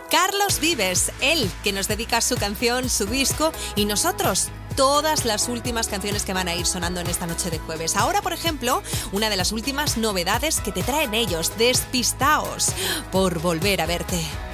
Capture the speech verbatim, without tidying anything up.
Carlos Vives, él que nos dedica su canción, su disco, y nosotros todas las últimas canciones que van a ir sonando en esta noche de jueves. Ahora, por ejemplo, una de las últimas novedades que te traen ellos, Despistaos, por volver a verte.